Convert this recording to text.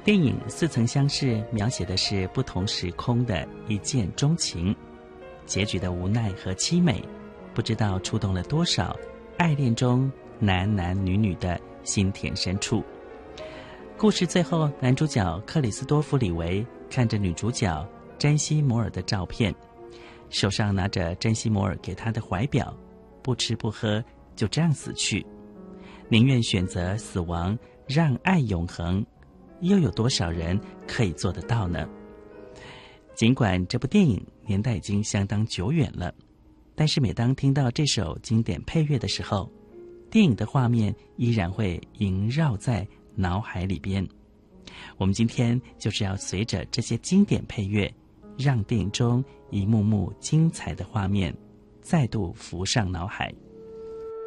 电影《似曾相识》描写的是不同时空的一见钟情，结局的无奈和凄美，不知道触动了多少爱恋中男男女女的心田深处。故事最后，男主角克里斯多夫·李维看着女主角珍西摩尔的照片，手上拿着珍西摩尔给他的怀表，不吃不喝就这样死去，宁愿选择死亡让爱永恒，又有多少人可以做得到呢？尽管这部电影年代已经相当久远了，但是每当听到这首经典配乐的时候，电影的画面依然会萦绕在脑海里边。我们今天就是要随着这些经典配乐，让电影中一幕幕精彩的画面再度浮上脑海。